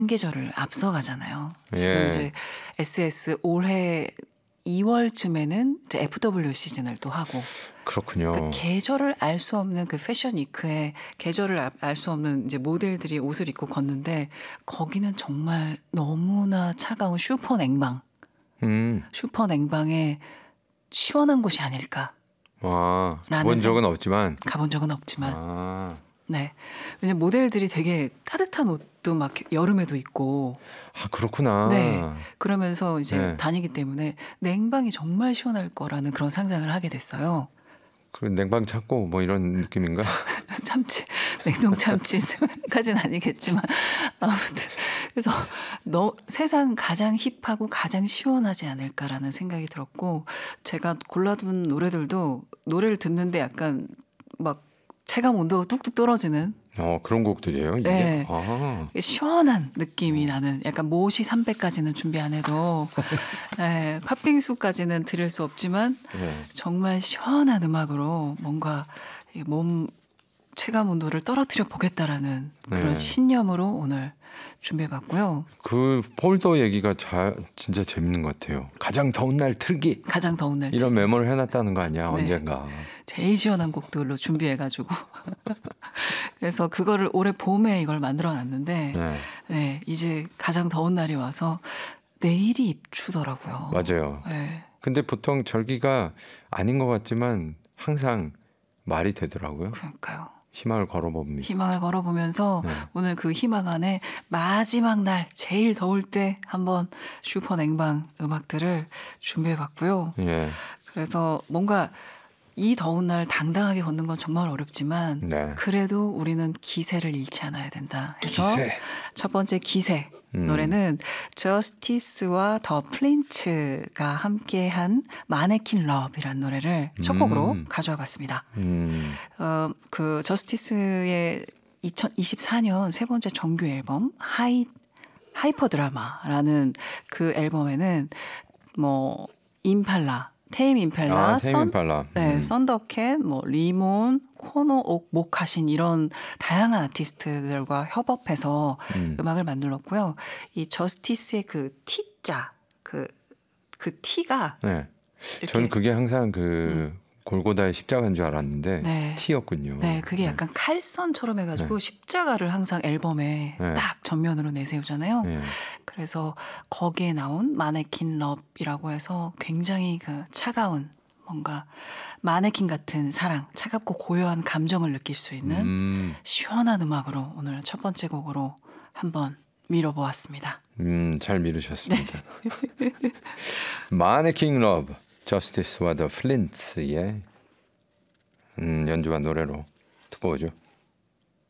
한 계절을 앞서가잖아요. 지금 예. 이제 SS 올해 2월쯤에는 이제 FW 시즌을 또 하고 그 그렇군요. 계절을 알 수 없는 그 패션 위크에 계절을 알 수 없는 이제 모델들이 옷을 입고 걷는데 거기는 정말 너무나 차가운 슈퍼 냉방, 음. 슈퍼 냉방에 시원한 곳이 아닐까. 아, 라는 가본 적은 없지만. 가본 적은 없지만 아, 네. 왜냐면 모델들이 되게 따뜻한 옷도 막 여름에도 입고 아 그렇구나. 네. 그러면서 이제 네. 다니기 때문에 냉방이 정말 시원할 거라는 그런 상상을 하게 됐어요. 그 냉방 찾고 뭐 이런 느낌인가? 참치, 냉동 참치까지는 아니겠지만 아무튼 그래서 세상 가장 힙하고 가장 시원하지 않을까라는 생각이 들었고 제가 골라둔 노래들도 노래를 듣는데 약간 막 체감 온도가 뚝뚝 떨어지는 그런 곡들이에요. 이게. 네. 아, 시원한 느낌이 나는 약간 모시 300까지는 준비 안 해도 네, 팥빙수까지는 드릴 수 없지만 네. 정말 시원한 음악으로 뭔가 이 몸 체감 온도를 떨어뜨려 보겠다라는 그런 네. 신념으로 오늘 준비해봤고요. 그 폴더 얘기가 진짜 재밌는 것 같아요. 가장 더운 날 틀기. 가장 더운 날 이런 메모를 해놨다는 거 아니야? 네. 언젠가. 제일 시원한 곡들로 준비해가지고 그래서 그거를 올해 봄에 이걸 만들어놨는데 네. 네, 이제 가장 더운 날이 와서 내일이 입추더라고요. 맞아요. 네. 근데 보통 절기가 아닌 것 같지만 항상 말이 되더라고요. 그러니까요. 희망을 걸어봅니다. 희망을 걸어보면서 네. 오늘 그 희망 안에 마지막 날 제일 더울 때 한번 슈퍼 냉방 음악들을 준비해봤고요. 예. 그래서 뭔가 이 더운 날 당당하게 걷는 건 정말 어렵지만 네. 그래도 우리는 기세를 잃지 않아야 된다 해서 기세. 첫 번째 기세 노래는 저스티스와 더 플린츠가 함께한 마네킹 러브이라는 노래를 첫 곡으로 가져와 봤습니다. 그 저스티스의 2024년 세 번째 정규 앨범 하이퍼 드라마라는 그 앨범에는 뭐 임팔라 테임 임팔라, 테임 임팔라. 네, 썬더캣, 뭐 리몬, 코노, 모카신 이런 다양한 아티스트들과 협업해서 음악을 만들었고요. 이 저스티스의 그 T자, 그 T가 네. 이렇게 저는 그게 항상 그 골고다의 십자가인 줄 알았는데 네. T였군요. 네, 그게 약간 칼선처럼 해가지고 십자가를 항상 앨범에 네. 딱 전면으로 내세우잖아요. 네. 그래서 거기에 나온 마네킹 럽이라고 해서 굉장히 그 차가운 뭔가 마네킹 같은 사랑, 차갑고 고요한 감정을 느낄 수 있는 시원한 음악으로 오늘 첫 번째 곡으로 한번 밀어보았습니다. 잘 미루셨습니다. 마네킹 러브, 저스티스와 더 플린츠의 연주와 노래로 듣고 오죠.